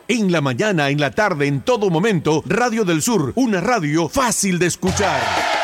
En la mañana, en la tarde, en todo momento, Radio del Sur, una radio fácil de escuchar.